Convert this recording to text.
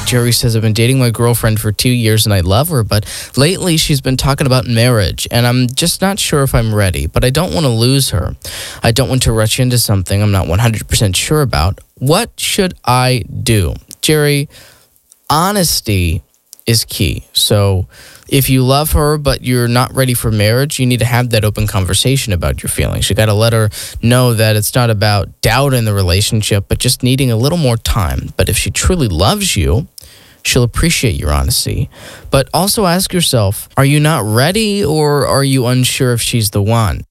Jerry says, I've been dating my girlfriend for 2 years and I love her, but lately she's been talking about marriage and I'm just not sure if I'm ready, but I don't want to lose her. I don't want to rush into something I'm not 100% sure about. What should I do? Jerry, honesty is key. So if you love her but you're not ready for marriage, you need to have that open conversation about your feelings. You got to let her know that it's not about doubt in the relationship, but just needing a little more time. But if she truly loves you, she'll appreciate your honesty. But also ask yourself, are you not ready or are you unsure if she's the one?